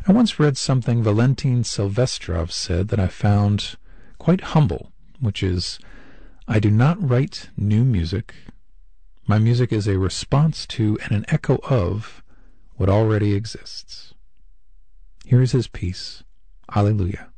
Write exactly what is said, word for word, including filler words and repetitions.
I once read something Valentin Silvestrov said that I found quite humble, which is, I do not write new music. My music is a response to and an echo of what already exists. Here is his piece, Alleluia.